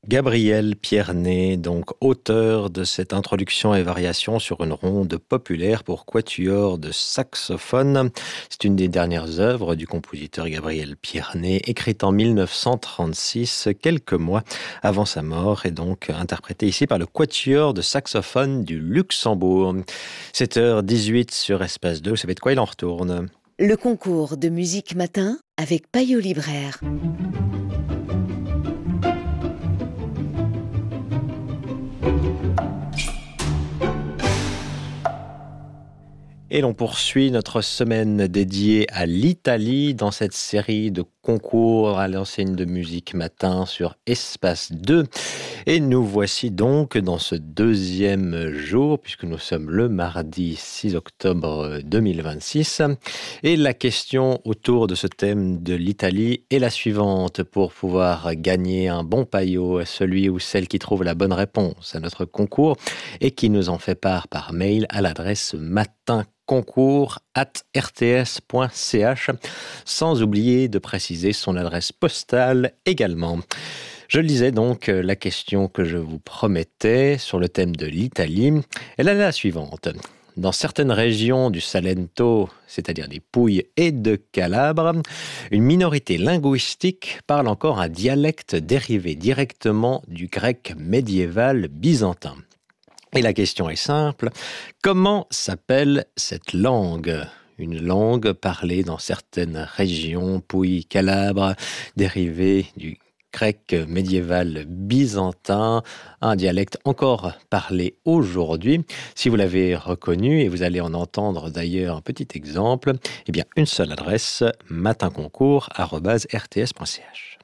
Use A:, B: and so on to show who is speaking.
A: Gabriel Pierné, donc auteur de cette introduction et variation sur une ronde populaire pour quatuor de saxophone. C'est une des dernières œuvres du compositeur Gabriel Pierné, écrite en 1936, quelques mois avant sa mort, et donc interprétée ici par le quatuor de saxophone du Luxembourg. 7h18 sur Espace 2, vous savez de quoi il en retourne?
B: Le concours de musique matin avec Payot Libraire.
A: Et l'on poursuit notre semaine dédiée à l'Italie dans cette série de concours à l'enseigne de musique matin sur Espace 2. Et nous voici donc dans ce deuxième jour, puisque nous sommes le mardi 6 octobre 2026. Et la question autour de ce thème de l'Italie est la suivante. Pour pouvoir gagner un bon paillot, celui ou celle qui trouve la bonne réponse à notre concours et qui nous en fait part par mail à l'adresse matinconcours@rts.ch, sans oublier de préciser son adresse postale également. Je le disais donc, la question que je vous promettais sur le thème de l'Italie, elle est la suivante. Dans certaines régions du Salento, c'est-à-dire des Pouilles et de Calabre, une minorité linguistique parle encore un dialecte dérivé directement du grec médiéval byzantin. Et la question est simple, comment s'appelle cette langue ? Une langue parlée dans certaines régions, Pouilles, Calabre, dérivée du grec médiéval byzantin, un dialecte encore parlé aujourd'hui. Si vous l'avez reconnu, et vous allez en entendre d'ailleurs un petit exemple, eh bien une seule adresse, matinconcours@rts.ch.